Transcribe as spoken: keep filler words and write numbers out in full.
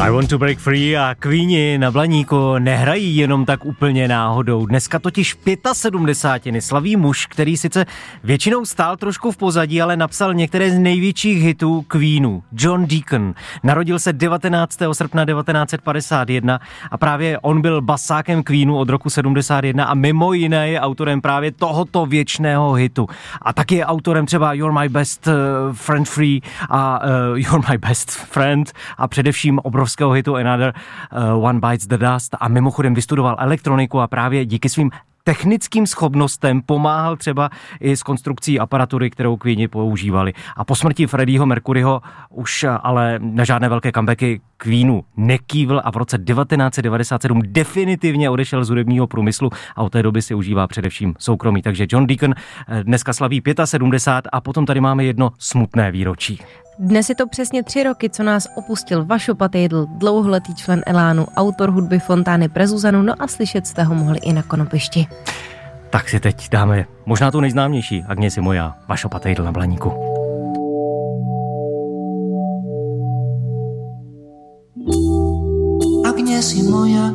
I Want to Break Free a Queeni na Blaníku nehrají jenom tak úplně náhodou. Dneska totiž sedmdesátiny slaví muž, který sice většinou stál trošku v pozadí, ale napsal některé z největších hitů Queenu. John Deacon. Narodil se devatenáctého srpna devatenáct set padesát jedna a právě on byl basákem Queenu od roku sedmdesát jedna a mimo jiné je autorem právě tohoto věčného hitu. A taky je autorem třeba You're My Best Friend Free a uh, You're My Best Friend a především obrovského hitu Another uh, One Bites the Dust a mimochodem vystudoval elektroniku a právě díky svým technickým schopnostem pomáhal třeba i s konstrukcí aparatury, kterou Queeni používali. A po smrti Freddieho Mercuryho už ale na žádné velké comebacky Queenu nekývl a v roce devatenáct set devadesát sedm definitivně odešel z hudebního průmyslu a od té doby si užívá především soukromí. Takže John Deacon dneska slaví sedmdesát pět a potom tady máme jedno smutné výročí. Dnes je to přesně tři roky, co nás opustil Vašo Patejdl, dlouholetý člen Elánu, autor hudby Fontány pre Zuzanu, no a slyšet jste ho mohli i na Konopišti. Tak si teď dáme možná tu nejznámější Agněsi moja, Vašo Patejdl na Blaníku. Agněsi moja,